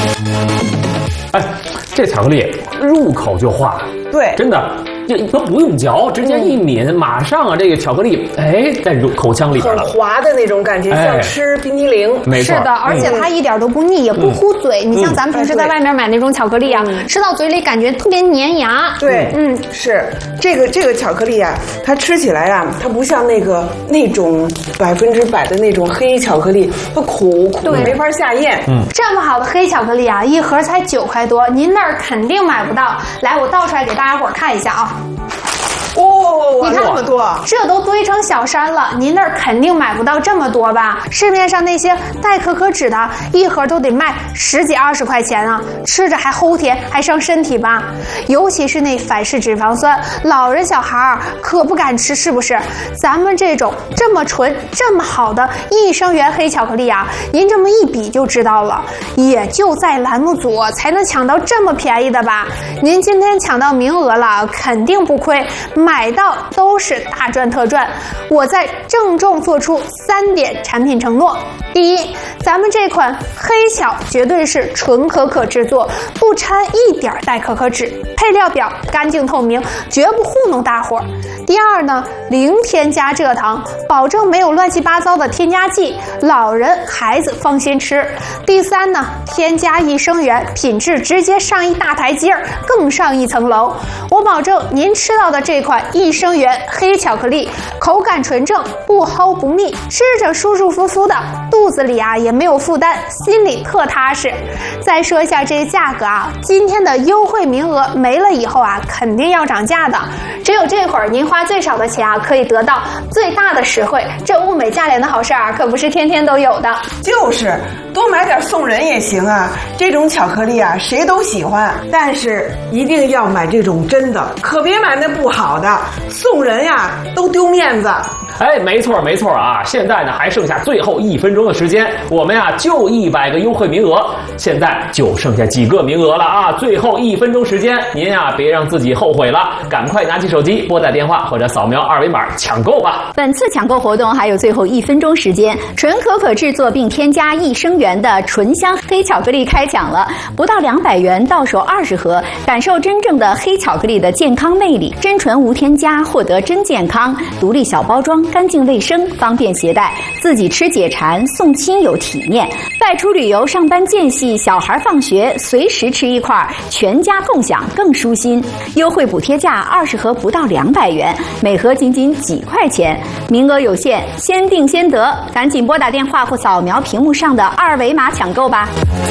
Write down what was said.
哎，这巧克力入口就化， 对， 真的。这都不用嚼，直接一抿，马上啊，这个巧克力在入口腔里边了， 很滑的那种感觉，像吃冰激凌。 没错， 是的，而且它一点都不腻，也不糊嘴。你像咱们平时在外面买那种巧克力啊，吃到嘴里感觉特别粘牙。 对，是这个巧克力啊，它吃起来啊，它不像那种100%的那种黑巧克力，它苦没法下咽。 这么好的黑巧克力啊，一盒才9块多，您那儿肯定买不到。来，我倒出来给大家伙儿看一下啊。 你看这么多， 这都堆成小山了，您那儿肯定买不到这么多吧？市面上那些带可可脂的，一盒都得卖10几20块钱啊，吃着还齁甜，还伤身体吧？尤其是那反式脂肪酸，老人小孩儿可不敢吃，是不是？咱们这种这么纯、这么好的益生元黑巧克力啊，您这么一比就知道了，也就在栏目组才能抢到这么便宜的吧？您今天抢到名额了，肯定不亏。买到都是大赚特赚。我在郑重做出3点产品承诺：第一，咱们这款黑巧绝对是纯可可制作，不掺一点代可可脂，配料表干净透明，绝不糊弄大伙儿。第二呢，零添加蔗糖，保证没有乱七八糟的添加剂，老人孩子放心吃。第三呢，添加益生元，品质直接上一大台阶儿，更上一层楼。我保证您吃到的这款益生元黑巧克力口感纯正，不齁不腻，吃着舒舒服服的，肚子里啊也没有负担，心里特踏实。再说一下这个价格啊，今天的优惠名额没了以后啊，肯定要涨价的。只有这会儿您花最少的钱啊，可以得到最大的实惠。这物美价廉的好事啊，可不是天天都有的。 就是多买点送人也行啊，这种巧克力啊，谁都喜欢，但是一定要买这种真的，可别买那不好的，送人呀都丢面子。 没错啊！现在呢还剩下最后1分钟的时间，我们呀就100个优惠名额，现在就剩下几个名额了啊！最后1分钟时间，您呀别让自己后悔了，赶快拿起手机拨打电话或者扫描2维码抢购吧！ 本次抢购活动还有最后1分钟时间，纯可可制作并添加益生元的纯香黑巧克力开抢了，不到200元到手20盒，感受真正的黑巧克力的健康魅力，真纯无添加，获得真健康，独立小包装。干净卫生，方便携带，自己吃解馋，送亲友体面。外出旅游、上班间隙，小孩放学，随时吃一块，全家共享更舒心。优惠补贴价20盒不到200元，每盒仅几块钱，名额有限，先定先得，赶紧拨打电话或扫描屏幕上的2维码抢购吧。